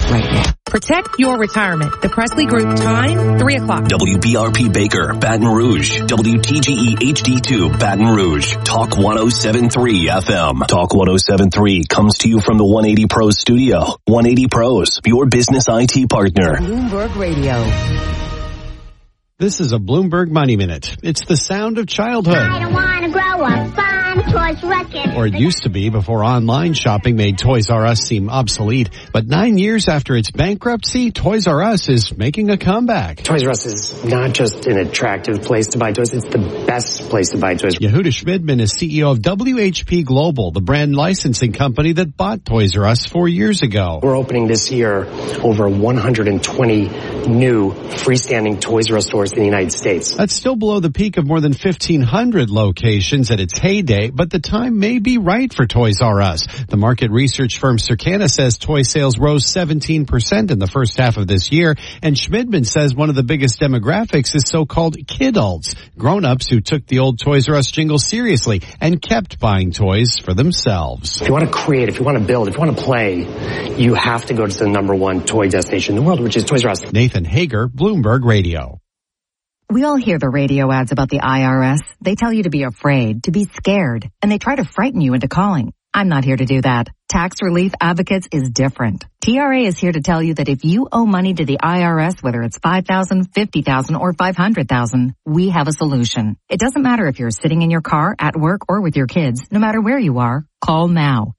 right now. Protect your retirement. The Presley Group time, 3 o'clock. WBRP Baker, Baton Rouge. WTGE HD2, Baton Rouge. Talk 107.3 FM. Talk 107.3 comes to you from the 180 Pros studio. 180 Pros, your business IT partner. Bloomberg Radio. This is a Bloomberg Money Minute. It's the sound of childhood. I don't want to grow up. Toys R Us. Or it used to be before online shopping made Toys R Us seem obsolete. But 9 years after its bankruptcy, Toys R Us is making a comeback. Toys R Us is not just an attractive place to buy toys, it's the best place to buy toys. Yehuda Schmidman is CEO of WHP Global, the brand licensing company that bought Toys R Us 4 years ago. We're opening this year over 120 new freestanding Toys R Us stores in the United States. That's still below the peak of more than 1,500 locations at its heyday, but the time may be right for Toys R Us. The market research firm Circana says toy sales rose 17% in the first half of this year, and Schmidman says one of the biggest demographics is so-called kidults, grown-ups who took the old Toys R Us jingle seriously and kept buying toys for themselves. If you want to create, if you want to build, if you want to play, you have to go to the number one toy destination in the world, which is Toys R Us. Nathan Hager, Bloomberg Radio. We all hear the radio ads about the IRS. They tell you to be afraid, to be scared, and they try to frighten you into calling. I'm not here to do that. Tax Relief Advocates is different. TRA is here to tell you that if you owe money to the IRS, whether it's $5,000, $50,000, or $500,000, we have a solution. It doesn't matter if you're sitting in your car, at work, or with your kids. No matter where you are, call now.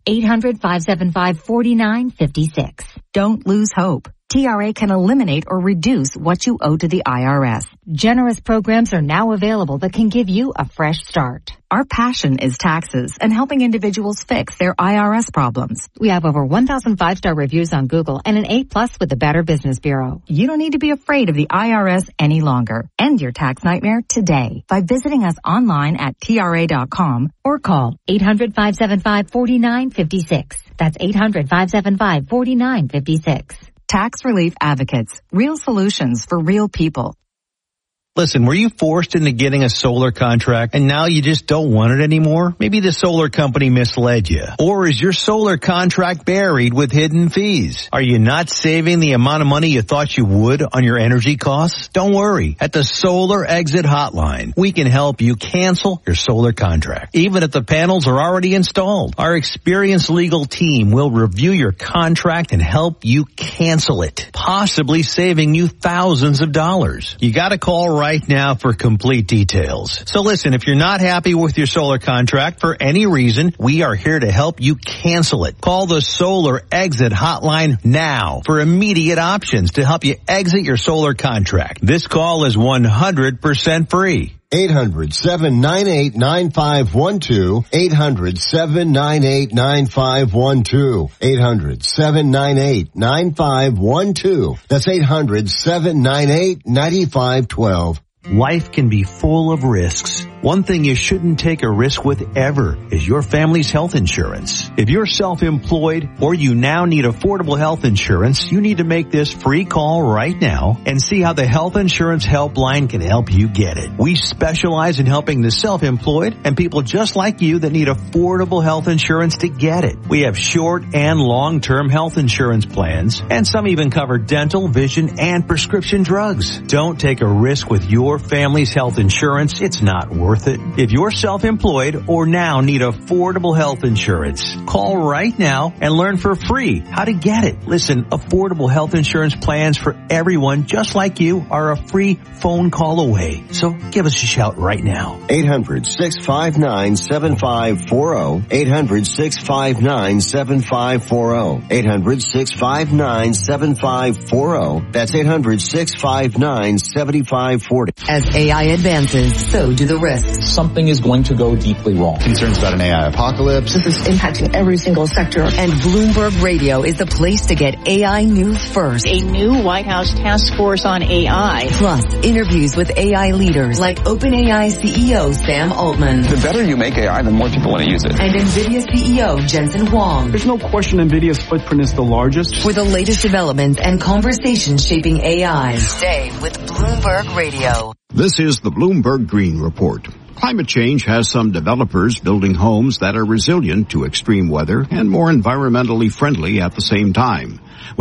800-575-4956. Don't lose hope. TRA can eliminate or reduce what you owe to the IRS. Generous programs are now available that can give you a fresh start. Our passion is taxes and helping individuals fix their IRS problems. We have over 1,000 5-star reviews on Google and an A+ with the Better Business Bureau. You don't need to be afraid of the IRS any longer. End your tax nightmare today by visiting us online at TRA.com or call 800-575-4956. That's 800-575-4956. Tax Relief Advocates. Real solutions for real people. Listen, were you forced into getting a solar contract and now you just don't want it anymore? Maybe the solar company misled you. Or is your solar contract buried with hidden fees? Are you not saving the amount of money you thought you would on your energy costs? Don't worry. At the Solar Exit Hotline, we can help you cancel your solar contract, even if the panels are already installed. Our experienced legal team will review your contract and help you cancel it, possibly saving you thousands of dollars. You gotta call right now for complete details. So listen, if you're not happy with your solar contract for any reason, we are here to help you cancel it. Call the Solar Exit Hotline now for immediate options to help you exit your solar contract. This call is 100% free. 800-798-9512. 800-798-9512. 800-798-9512. That's 800-798-9512. Life can be full of risks. One thing you shouldn't take a risk with ever is your family's health insurance. If you're self-employed or you now need affordable health insurance, you need to make this free call right now and see how the Health Insurance Helpline can help you get it. We specialize in helping the self-employed and people just like you that need affordable health insurance to get it. We have short and long-term health insurance plans, and some even cover dental, vision, and prescription drugs. Don't take a risk with your family's health insurance. It's not worth it. If you're self-employed or now need affordable health insurance, call right now and learn for free how to get it. Listen, affordable health insurance plans for everyone just like you are a free phone call away. So give us a shout right now. 800-659-7540. 800-659-7540. 800-659-7540. That's 800-659-7540. As AI advances, so do the risks. Something is going to go deeply wrong. Concerns about an AI apocalypse. This is impacting every single sector. And Bloomberg Radio is the place to get AI news first. A new White House task force on AI. Plus, interviews with AI leaders like OpenAI CEO Sam Altman. The better you make AI, the more people want to use it. And NVIDIA CEO Jensen Huang. There's no question NVIDIA's footprint is the largest. For the latest developments and conversations shaping AI. Stay with Bloomberg Radio. This is the Bloomberg Green Report. Climate change has some developers building homes that are resilient to extreme weather and more environmentally friendly at the same time.